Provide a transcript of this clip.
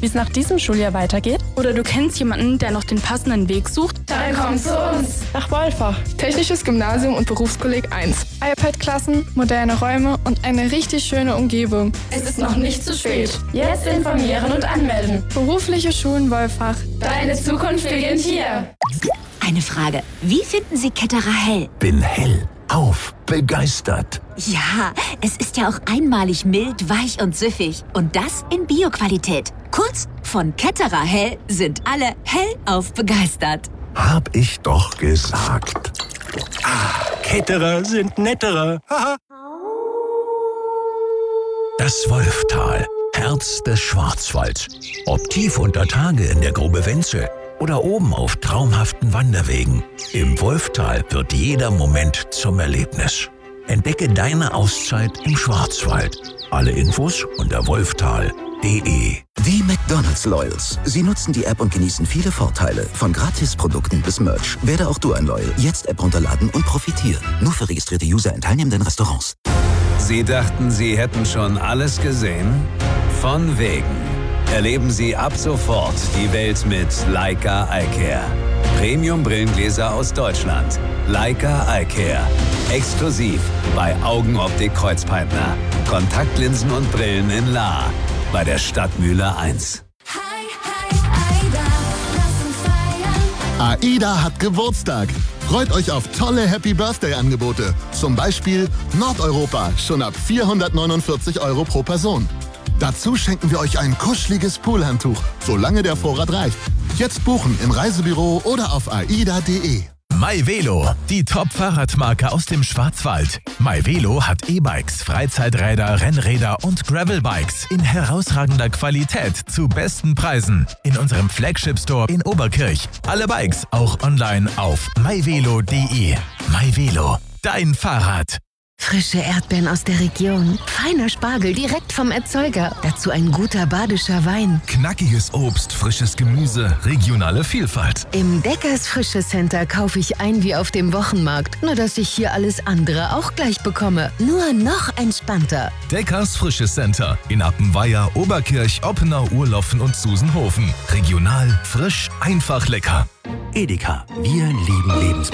wie es nach diesem Schuljahr weitergeht? Oder du kennst jemanden, der noch den passenden Weg sucht? Dann komm zu uns! Nach Wolfach. Technisches Gymnasium und Berufskolleg 1. iPad-Klassen, moderne Räume und eine richtig schöne Umgebung. Es ist noch nicht zu spät. Jetzt informieren und anmelden. Berufliche Schulen Wolfach. Deine Zukunft beginnt hier. Eine Frage. Wie finden Sie Ketterer hell? Bin hellauf begeistert. Ja, es ist ja auch einmalig mild, weich und süffig. Und das in Bio-Qualität. Kurz, von Ketterer hell sind alle hellauf begeistert. Hab ich doch gesagt. Ketterer sind netterer. Das Wolftal, Herz des Schwarzwalds. Ob tief unter Tage in der Grube Wenzel oder oben auf traumhaften Wanderwegen. Im Wolftal wird jeder Moment zum Erlebnis. Entdecke deine Auszeit im Schwarzwald. Alle Infos unter wolftal.de. Die McDonald's Loyals. Sie nutzen die App und genießen viele Vorteile. Von Gratisprodukten bis Merch. Werde auch du ein Loyal. Jetzt App runterladen und profitieren. Nur für registrierte User in teilnehmenden Restaurants. Sie dachten, Sie hätten schon alles gesehen? Von wegen. Erleben Sie ab sofort die Welt mit Leica Eyecare. Premium-Brillengläser aus Deutschland. Leica Eyecare. Exklusiv bei Augenoptik Kreuzpeitner. Kontaktlinsen und Brillen in Lahr. Bei der Stadtmühle 1. AIDA hat Geburtstag. Freut euch auf tolle Happy-Birthday-Angebote. Zum Beispiel Nordeuropa, schon ab 449 € pro Person. Dazu schenken wir euch ein kuscheliges Poolhandtuch, solange der Vorrat reicht. Jetzt buchen im Reisebüro oder auf aida.de. MyVelo, die Top-Fahrradmarke aus dem Schwarzwald. MyVelo hat E-Bikes, Freizeiträder, Rennräder und Gravelbikes in herausragender Qualität zu besten Preisen. In unserem Flagship-Store in Oberkirch. Alle Bikes auch online auf myvelo.de. MyVelo, dein Fahrrad. Frische Erdbeeren aus der Region, feiner Spargel direkt vom Erzeuger, dazu ein guter badischer Wein. Knackiges Obst, frisches Gemüse, regionale Vielfalt. Im Deckers Frische Center kaufe ich ein wie auf dem Wochenmarkt, nur dass ich hier alles andere auch gleich bekomme. Nur noch entspannter. Deckers Frische Center in Appenweier, Oberkirch, Oppenau, Urloffen und Susenhofen. Regional, frisch, einfach lecker. Edeka. Wir lieben Lebensmittel.